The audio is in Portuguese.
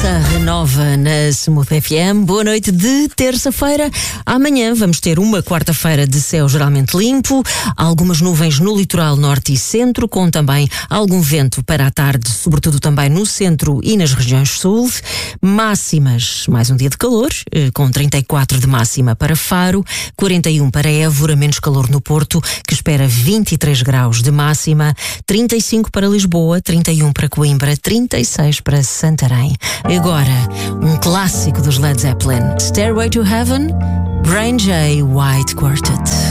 Terra renova na Smooth FM. Boa noite de terça-feira. Amanhã vamos ter uma quarta-feira de céu geralmente limpo, algumas nuvens no litoral norte e centro, com também algum vento para a tarde, sobretudo também no centro e nas regiões sul. Máximas, mais um dia de calor, com 34 de máxima para Faro, 41 para Évora, menos calor no Porto, que espera 23 graus de máxima, 35 para Lisboa, 31 para Coimbra, 36 para Santarém. Agora, um clássico dos Led Zeppelin, Stairway to Heaven, Brain J. White Quartet.